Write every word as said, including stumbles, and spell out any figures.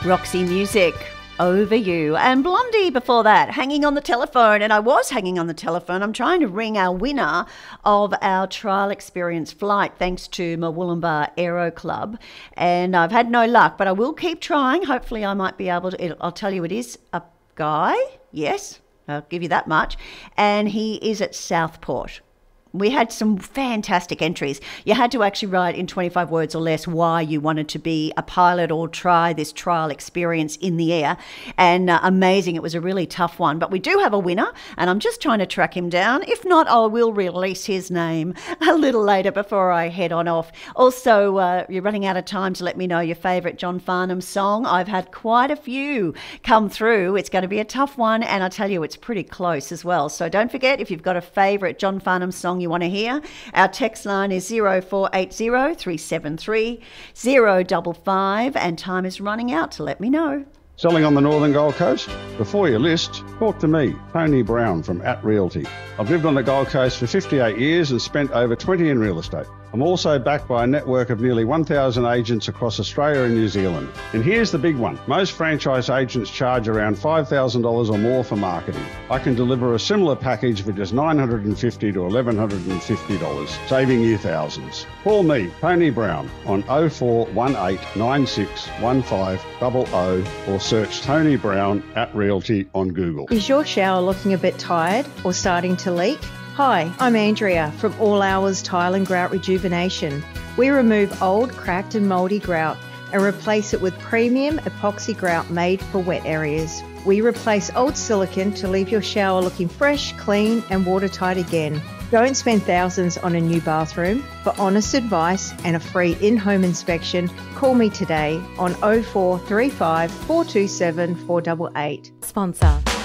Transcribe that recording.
Roxy Music, Over You. And Blondie before that, Hanging on the Telephone. And I was hanging on the telephone. I'm trying to ring our winner of our trial experience flight thanks to Murwillumbah Aero Club. And I've had no luck, but I will keep trying. Hopefully I might be able to. I'll tell you, it is a guy. Yes, I'll give you that much. And he is at Southport. We had some fantastic entries. You had to actually write in twenty-five words or less why you wanted to be a pilot or try this trial experience in the air. And uh, amazing. It was a really tough one. But we do have a winner, and I'm just trying to track him down. If not, I will release his name a little later before I head on off. Also, uh, you're running out of time to let me know your favourite John Farnham song. I've had quite a few come through. It's going to be a tough one, and I tell you, it's pretty close as well. So don't forget, if you've got a favourite John Farnham song you want to hear, our text line is zero four eight zero, three seven three, zero five five, and time is running out to let me know. Selling on the Northern Gold Coast? Before you list, talk to me, Tony Brown from At Realty. I've lived on the Gold Coast for fifty-eight years and spent over twenty in real estate. I'm also backed by a network of nearly one thousand agents across Australia and New Zealand. And here's the big one. Most franchise agents charge around five thousand dollars or more for marketing. I can deliver a similar package for just nine hundred fifty dollars to eleven hundred fifty dollars, saving you thousands. Call me, Tony Brown, on oh four one eight, nine six one five zero zero or search Tony Brown at Realty on Google. Is your shower looking a bit tired or starting to leak? Hi, I'm Andrea from All Hours Tile and Grout Rejuvenation. We remove old, cracked and mouldy grout and replace it with premium epoxy grout made for wet areas. We replace old silicone to leave your shower looking fresh, clean and watertight again. Don't spend thousands on a new bathroom. For honest advice and a free in-home inspection, call me today on oh four three five, four two seven, four eight eight. Sponsor.